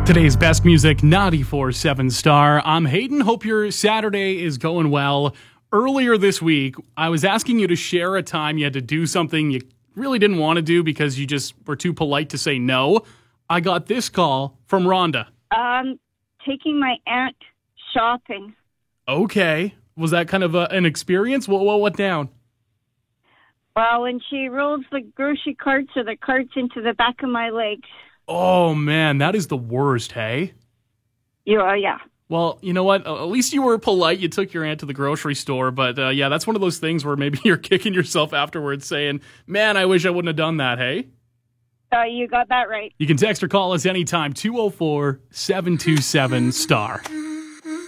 Today's best music, 94.7 Star. I'm Hayden. Hope your Saturday is going well. Earlier this week, I was asking you to share a time you had to do something you really didn't want to do because you just were too polite to say no. I got this call from Rhonda. Taking my aunt shopping. Okay. Was that kind of an experience? What down? Well, when she rolls the grocery carts or the carts into the back of my legs. Oh, man, that is the worst, hey? Yeah. Well, you know what? At least you were polite. You took your aunt to the grocery store. But, yeah, that's one of those things where maybe you're kicking yourself afterwards saying, man, I wish I wouldn't have done that, hey? You got that right. You can text or call us anytime, 204-727-STAR.